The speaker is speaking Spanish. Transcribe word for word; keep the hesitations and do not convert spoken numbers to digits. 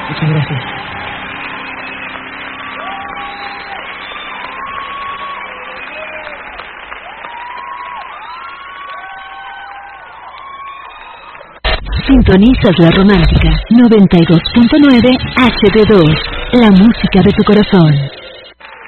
Muchas gracias. Sintonizas La Romántica noventa y dos punto nueve H D dos, la música de tu corazón.